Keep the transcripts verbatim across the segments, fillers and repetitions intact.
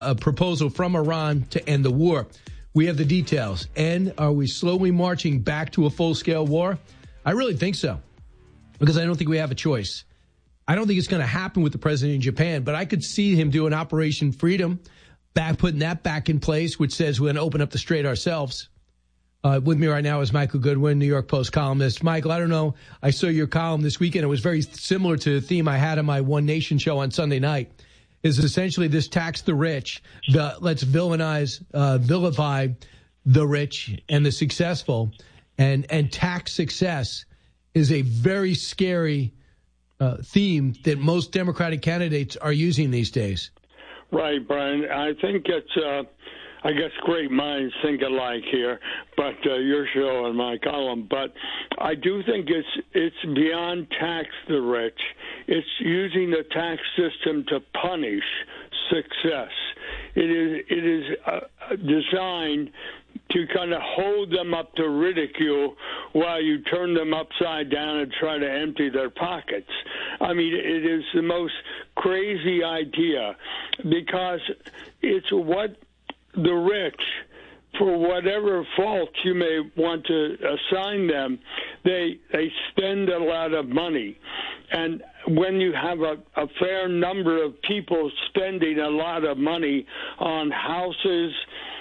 a proposal from Iran to end the war. We have the details. And are we slowly marching back to a full-scale war? I really think so, because I don't think we have a choice. I don't think it's going to happen with the president in Japan, but I could see him do an Operation Freedom, back putting that back in place, which says we're going to open up the strait ourselves. Uh, with me right now is Michael Goodwin, New York Post columnist. Michael, I don't know, I saw your column this weekend. It was very similar to the theme I had on my One Nation show on Sunday night. Is essentially this tax the rich, the, let's villainize, uh, vilify the rich and the successful, and, and tax success is a very scary uh, theme that most Democratic candidates are using these days. Right, Brian. I think it's, uh, I guess great minds think alike here, but uh, your show and my column. But I do think it's it's beyond tax the rich. It's using the tax system to punish success. It is it is uh, designed to kind of hold them up to ridicule while you turn them upside down and try to empty their pockets. I mean, it is the most crazy idea, because it's what the rich, for whatever faults you may want to assign them, they they spend a lot of money. And when you have a, a fair number of people spending a lot of money on houses,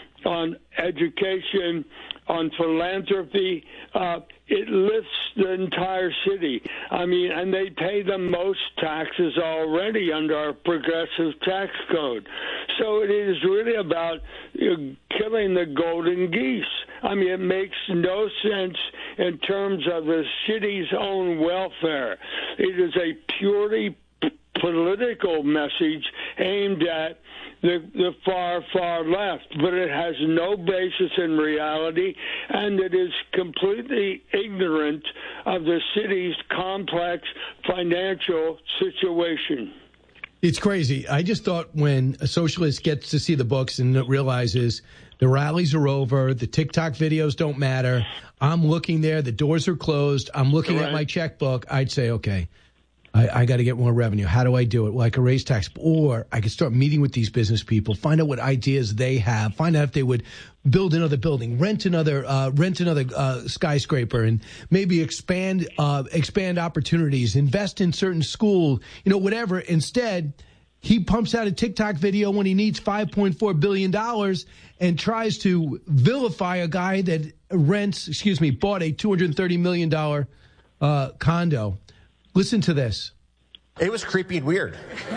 on education, on philanthropy, uh, it lifts the entire city. I mean, and they pay the most taxes already under our progressive tax code. So it is really about you know, killing the golden geese. I mean, it makes no sense in terms of the city's own welfare. It is a purely p- political message aimed at the, the far, far left, but it has no basis in reality, and it is completely ignorant of the city's complex financial situation. It's crazy. I just thought when a socialist gets to see the books and realizes the rallies are over, the TikTok videos don't matter, I'm looking there, the doors are closed, I'm looking right at my checkbook, I'd say, okay, I, I got to get more revenue. How do I do it? Well, I could raise tax, or I could start meeting with these business people, find out what ideas they have, find out if they would build another building, rent another, uh, rent another uh, skyscraper, and maybe expand, uh, expand opportunities, invest in certain school, you know, whatever. Instead, he pumps out a TikTok video when he needs five point four billion dollars and tries to vilify a guy that rents, excuse me, bought a two hundred thirty million dollars uh, condo. Listen to this. It was creepy and weird.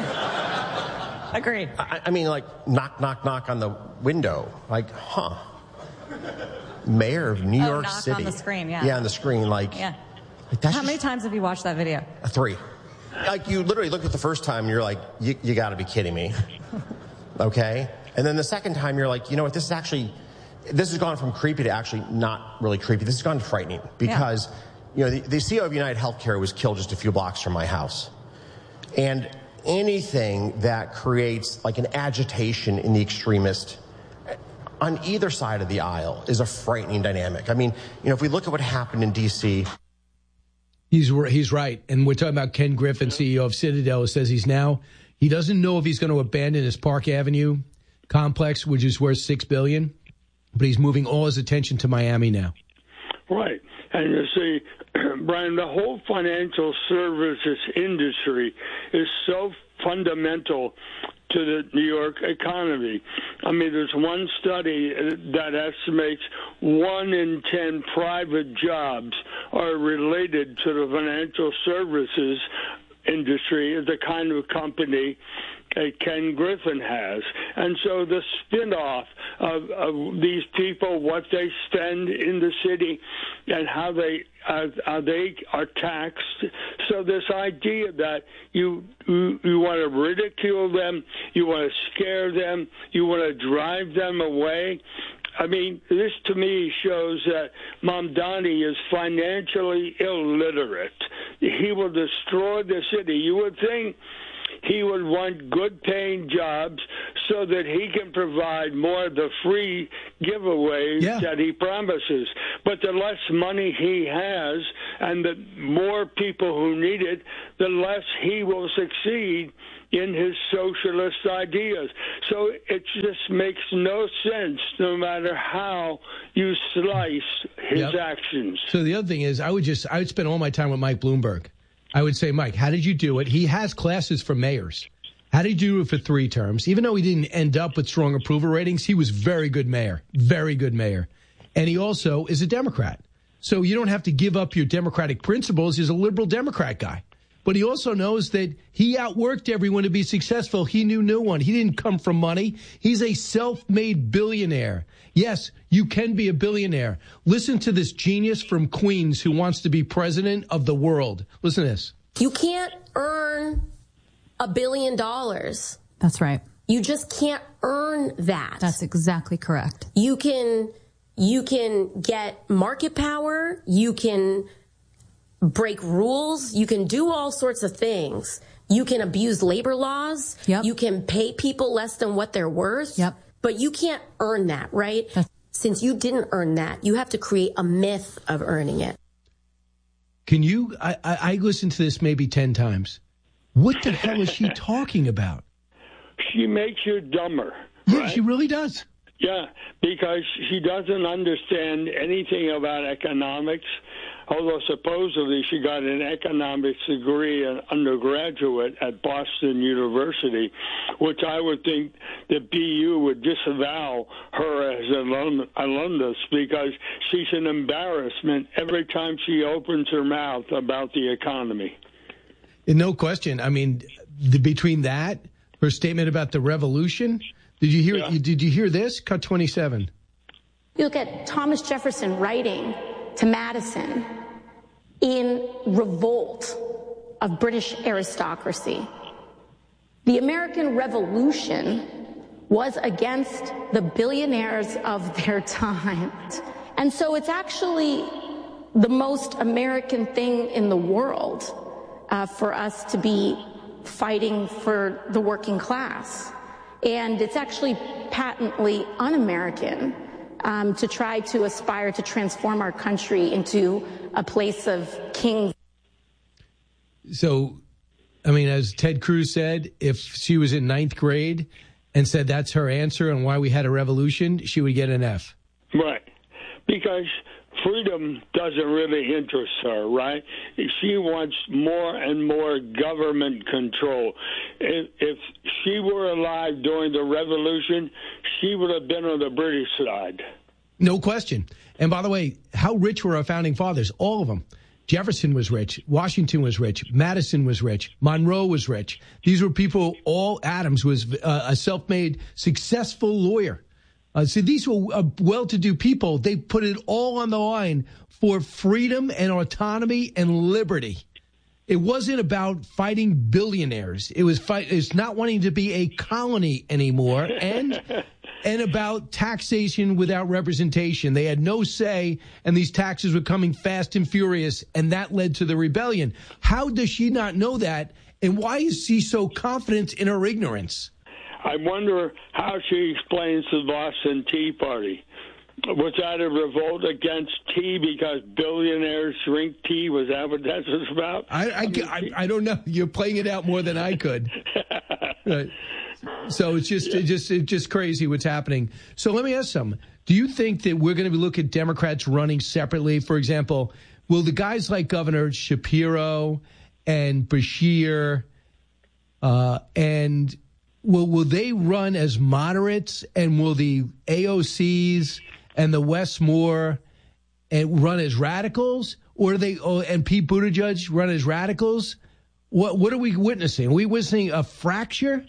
Agreed. I, I mean, like, knock, knock, knock on the window. Like, huh. Mayor of New oh, York knock City. on the screen, yeah. Yeah, on the screen, like. Yeah. Like that's How just, many times have you watched that video? uh, Three. Like, you literally look at the first time and you're like, you, you got to be kidding me. Okay? And then the second time you're like, you know what, this is actually, this has gone from creepy to actually not really creepy. This has gone frightening because, yeah. you know, the, the C E O of United Healthcare was killed just a few blocks from my house. And anything that creates like an agitation in the extremist on either side of the aisle is a frightening dynamic. I mean, you know, if we look at what happened in D C He's he's right. And we're talking about Ken Griffin, C E O of Citadel, who says he's now, he doesn't know if he's going to abandon his Park Avenue complex, which is worth six billion dollars, but he's moving all his attention to Miami now. Right. And you see, Brian, the whole financial services industry is so fundamental to the New York economy. I mean, there's one study that estimates one in ten private jobs are related to the financial services industry, the kind of company uh, Ken Griffin has. And so the spin-off of, of these people, what they spend in the city and how they uh, how they are taxed. So this idea that you, you you want to ridicule them, you want to scare them, you want to drive them away. I mean, this to me shows that Mamdani is financially illiterate. He will destroy the city. You would think he would want good-paying jobs so that he can provide more of the free giveaways yeah. that he promises. But the less money he has and the more people who need it, the less he will succeed in his socialist ideas. So it just makes no sense, no matter how you slice his yep. actions. So the other thing is, I would just, I would spend all my time with Mike Bloomberg. I would say, Mike, how did you do it? He has classes for mayors. How did you do it for three terms? Even though he didn't end up with strong approval ratings, he was very good mayor, very good mayor. And he also is a Democrat. So you don't have to give up your Democratic principles. He's a liberal Democrat guy. But he also knows that he outworked everyone to be successful. He knew no one. He didn't come from money. He's a self-made billionaire. Yes, you can be a billionaire. Listen to this genius from Queens who wants to be president of the world. Listen to this. You can't earn a billion dollars. That's right. You just can't earn that. That's exactly correct. You can, you can get market power. You can break rules. You can do all sorts of things. You can abuse labor laws. Yep. You can pay people less than what they're worth. Yep. But you can't earn that, right? That's- Since you didn't earn that, you have to create a myth of earning it. Can you, I, I, I listened to this maybe ten times. What the hell is she talking about? She makes you dumber. Yeah, right? she really does. Yeah, because she doesn't understand anything about economics, although supposedly she got an economics degree, an undergraduate at Boston University, which I would think that B U would disavow her as an alum, alumnus because she's an embarrassment every time she opens her mouth about the economy. No question. I mean, the, between that, her statement about the revolution. Did you hear? Yeah. Did you hear this? Cut twenty-seven. You look at Thomas Jefferson writing to Madison in revolt of British aristocracy. The American Revolution was against the billionaires of their time. And so it's actually the most American thing in the world uh, for us to be fighting for the working class. And it's actually patently un-American um, to try to aspire to transform our country into a place of kings. So, I mean, as Ted Cruz said, if she was in ninth grade and said that's her answer on why we had a revolution, she would get an F. Right. Because freedom doesn't really interest her, right? She wants more and more government control. If, if she were alive during the revolution, she would have been on the British side. No question. And by the way, how rich were our founding fathers? All of them. Jefferson was rich. Washington was rich. Madison was rich. Monroe was rich. These were people, all Adams was uh, a self-made, successful lawyer. Uh, so these were uh, well-to-do people. They put it all on the line for freedom and autonomy and liberty. It wasn't about fighting billionaires. It was fight. It's not wanting to be a colony anymore, and and about taxation without representation. They had no say, and these taxes were coming fast and furious, and that led to the rebellion. How does she not know that, and why is she so confident in her ignorance? I wonder how she explains the Boston Tea Party. Was that a revolt against tea because billionaires drink tea? Was that what that was about? I, I, I, I don't know. You're playing it out more than I could. Right. So it's just, it's just, it's just crazy what's happening. So let me ask something. Do you think that we're going to look at Democrats running separately? For example, will the guys like Governor Shapiro and Beshear uh, and will will they run as moderates, and will the A O Cs and the Westmore and run as radicals, or are they oh, and Pete Buttigieg run as radicals? What what are we witnessing? Are we witnessing a fracture?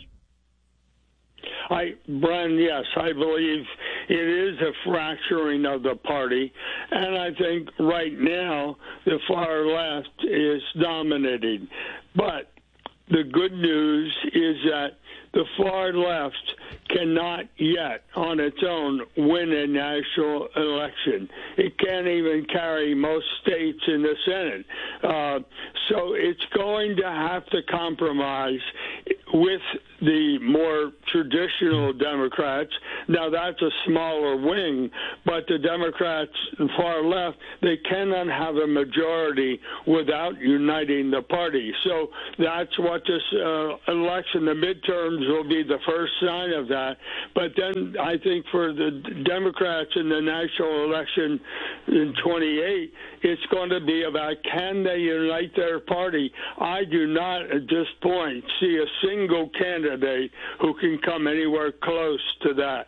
I, Brian, yes, I believe it is a fracturing of the party, and I think right now the far left is dominating. But the good news is that the far left cannot yet, on its own, win a national election. It can't even carry most states in the Senate. Uh, so it's going to have to compromise with the more traditional Democrats. Now, that's a smaller wing, but the Democrats, far left, they cannot have a majority without uniting the party. So that's what this uh, election, the midterms, will be the first sign of that. But then I think for the Democrats in the national election in twenty-eight, it's going to be about, can they unite their party? I do not, at this point, see a single candidate who can come anywhere close to that.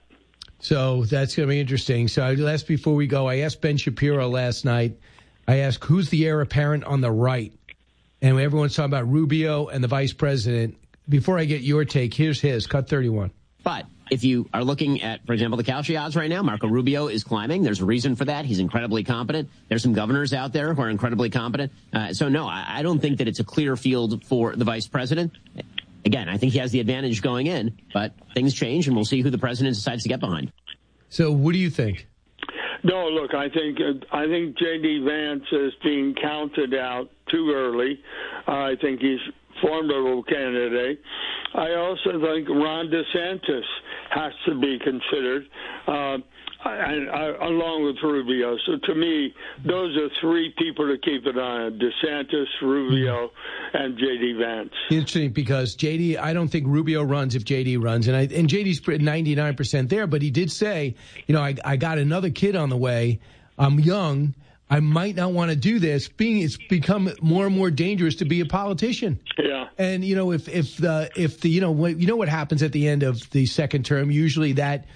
So that's going to be interesting. So last before we go, I asked Ben Shapiro last night, I asked, who's the heir apparent on the right? And everyone's talking about Rubio and the vice president. Before I get your take, here's his, cut thirty-one. But if you are looking at, for example, the Kalshi odds right now, Marco Rubio is climbing. There's a reason for that. He's incredibly competent. There's some governors out there who are incredibly competent. Uh, so, no, I, I don't think that it's a clear field for the vice president. Again, I think he has the advantage going in, but things change, and we'll see who the president decides to get behind. So what do you think? No, look, I think uh, I think J D. Vance is being counted out too early. Uh, I think he's a formidable candidate. I also think Ron DeSantis has to be considered, uh, and, uh, along with Rubio. So to me, those are three people to keep an eye on: DeSantis, Rubio, and J D. Vance. Interesting, because J D, I don't think Rubio runs if J D runs, and I, and J D's ninety-nine percent there. But he did say, you know, I, I got another kid on the way. I'm young. I might not want to do this. Being it's become more and more dangerous to be a politician. Yeah. And you know, if if the if the you know what you know what happens at the end of the second term, usually that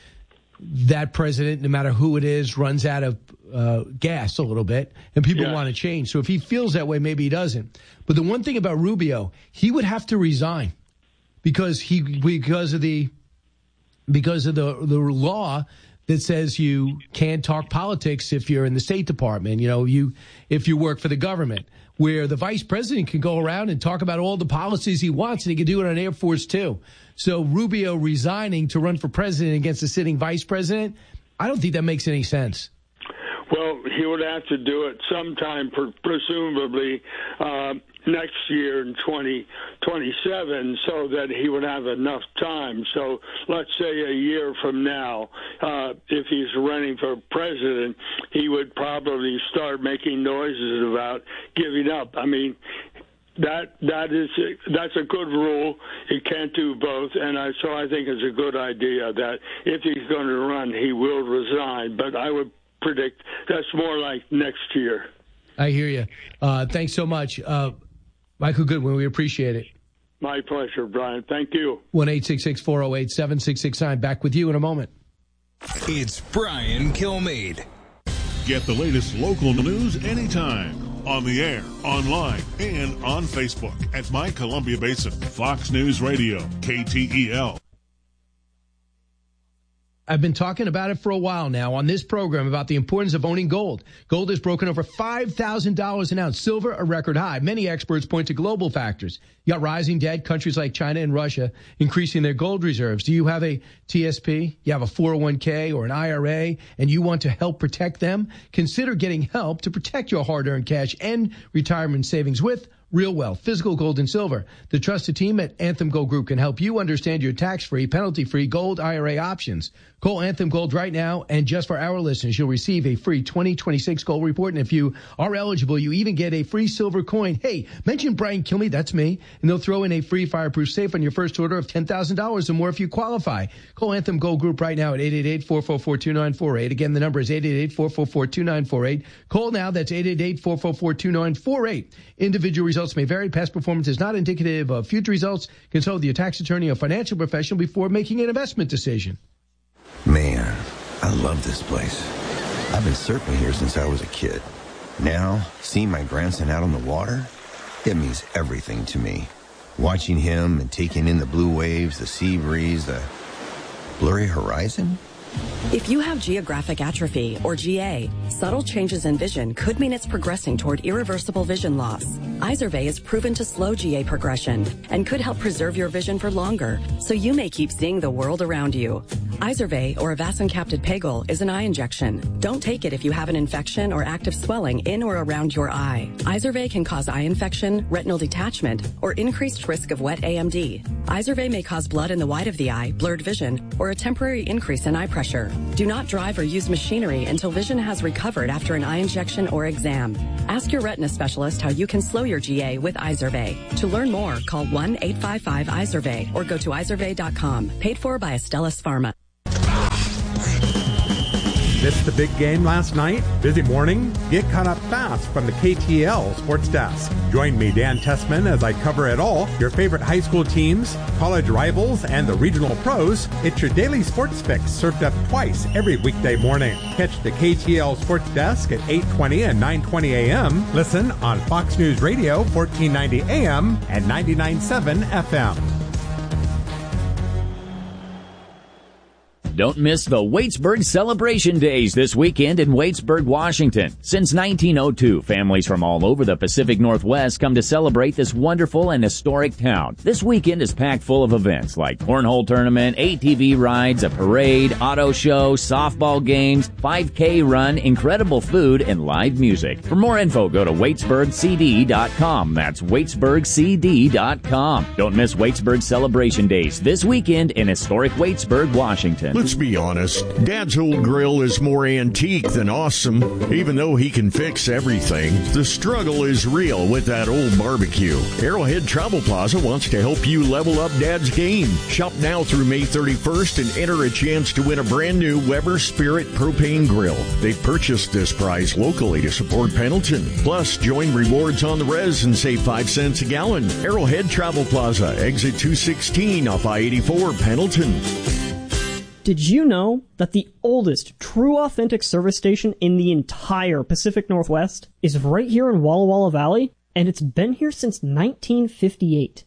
that president, no matter who it is, runs out of uh, gas a little bit, and people yeah. want to change. So if he feels that way, maybe he doesn't. But the one thing about Rubio, he would have to resign because he because of the because of the the law that says you can't talk politics if you're in the State Department, you know, you if you work for the government, where the vice president can go around and talk about all the policies he wants, and he can do it on Air Force too. So Rubio resigning to run for president against the sitting vice president, I don't think that makes any sense. Well, he would have to do it sometime, presumably uh, next year in twenty twenty-seven, so that he would have enough time. So let's say a year from now, uh, if he's running for president, he would probably start making noises about giving up. I mean, that that is that's a good rule. He can't do both, and I, so I think it's a good idea that if he's going to run, he will resign. But I would predict that's more like next year. I hear you. Uh, thanks so much. Uh, Michael Goodwin, we appreciate it. My pleasure, Brian. Thank you. one eight six six, four oh eight, seven six six nine. Back with you in a moment. It's Brian Kilmeade. Get the latest local news anytime. On the air, online, and on Facebook at My Columbia Basin. Fox News Radio, K T E L. I've been talking about it for a while now on this program about the importance of owning gold. Gold has broken over five thousand dollars an ounce, silver a record high. Many experts point to global factors. You got rising debt, countries like China and Russia increasing their gold reserves. Do you have a T S P? You have a four oh one k or an I R A, and you want to help protect them? Consider getting help to protect your hard-earned cash and retirement savings with Real Wealth, physical gold and silver. The trusted team at Anthem Gold Group can help you understand your tax-free, penalty-free gold I R A options. Call Anthem Gold right now, and just for our listeners, you'll receive a free twenty twenty-six gold report. And if you are eligible, you even get a free silver coin. Hey, mention Brian Kilmeade, that's me, and they'll throw in a free fireproof safe on your first order of ten thousand dollars or more if you qualify. Call Anthem Gold Group right now at eight eight eight, four four four, two nine four eight. Again, the number is eight eight eight, four four four, two nine four eight. Call now. That's eight eight eight, four four four, two nine four eight. Individual results may vary. Past performance is not indicative of future results. Consult with your tax attorney or financial professional before making an investment decision. Man, I love this place. I've been surfing here since I was a kid. Now, seeing my grandson out on the water, it means everything to me. Watching him and taking in the blue waves, the sea breeze, the blurry horizon. If you have geographic atrophy, or G A, Subtle changes in vision could mean it's progressing toward irreversible vision loss. Izervay is proven to slow G A progression and could help preserve your vision for longer, so you may keep seeing the world around you. Izervay, or avacincaptad pegol, is an eye injection. Don't take it if you have an infection or active swelling in or around your eye. Izervay can cause eye infection, retinal detachment, or increased risk of wet A M D. Izervay may cause blood in the white of the eye, blurred vision, or a temporary increase in eye pressure. Do not drive or use machinery until vision has recovered after an eye injection or exam. Ask your retina specialist how you can slow your G A with Izervay. To learn more, call one eight five five Izervay or go to izervay dot com. Paid for by Astellas Pharma. Missed the big game last night? Busy morning? Get caught up fast from the K T L Sports Desk. Join me, Dan Tessman, as I cover it all. Your favorite high school teams, college rivals, and the regional pros. It's your daily sports fix served up twice every weekday morning. Catch the K T L Sports Desk at eight twenty and nine twenty a.m. Listen on Fox News Radio, fourteen ninety A M and ninety-nine point seven F M. Don't miss the Waitsburg Celebration Days this weekend in Waitsburg, Washington. Since nineteen oh two, families from all over the Pacific Northwest come to celebrate this wonderful and historic town. This weekend is packed full of events like cornhole tournament, A T V rides, a parade, auto show, softball games, five K run, incredible food, and live music. For more info, go to Waitsburg C D dot com. That's Waitsburg C D dot com. Don't miss Waitsburg Celebration Days this weekend in historic Waitsburg, Washington. Let's be honest, Dad's old grill is more antique than awesome. Even though he can fix everything, the struggle is real with that old barbecue. Arrowhead Travel Plaza wants to help you level up Dad's game. Shop now through May thirty-first and enter a chance to win a brand new Weber Spirit propane grill. They've purchased this prize locally to support Pendleton. Plus, join Rewards on the Res and save five cents a gallon. Arrowhead Travel Plaza, exit two sixteen off I eighty-four, Pendleton. Did you know that the oldest true authentic service station in the entire Pacific Northwest is right here in Walla Walla Valley? And it's been here since nineteen fifty-eight.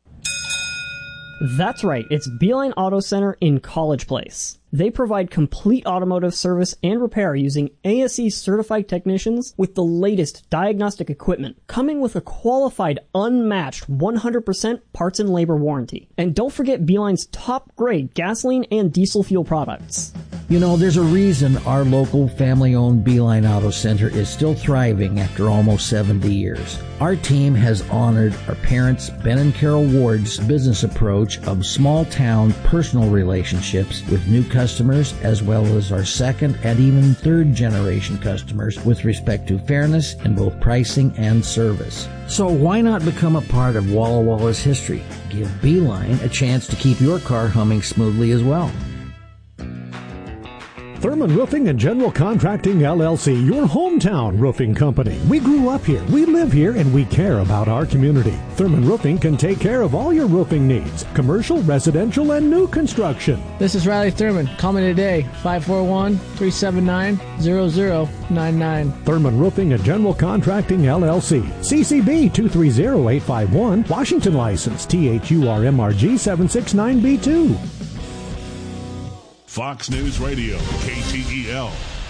That's right, it's Beeline Auto Center in College Place. They provide complete automotive service and repair using A S E certified technicians with the latest diagnostic equipment, coming with a qualified, unmatched one hundred percent parts and labor warranty. And don't forget Beeline's top-grade gasoline and diesel fuel products. You know, there's a reason our local family-owned Beeline Auto Center is still thriving after almost seventy years. Our team has honored our parents, Ben and Carol Ward's business approach of small-town personal relationships with new customers, as well as our second and even third-generation customers with respect to fairness in both pricing and service. So why not become a part of Walla Walla's history? Give Beeline a chance to keep your car humming smoothly as well. Thurman Roofing and General Contracting, L L C, your hometown roofing company. We grew up here, we live here, and we care about our community. Thurman Roofing can take care of all your roofing needs, commercial, residential, and new construction. This is Riley Thurman. Call me today, five four one, three seven nine, zero zero nine nine. Thurman Roofing and General Contracting, L L C, C C B two three zero eight five one, Washington license, T H U R M R G seven six nine B two. Fox News Radio, K T E L,